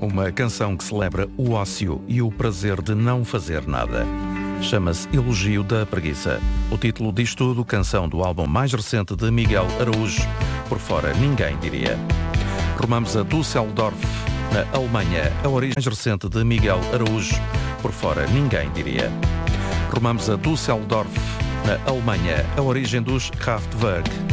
uma canção que celebra o ócio e o prazer de não fazer nada. Chama-se Elogio da Preguiça. O título diz tudo, canção do álbum mais recente de Miguel Araújo, Por Fora Ninguém Diria. Rumamos a Düsseldorf, na Alemanha, a origem mais recente de Miguel Araújo, Por Fora Ninguém Diria. Rumamos a Düsseldorf, na Alemanha, a origem dos Kraftwerk.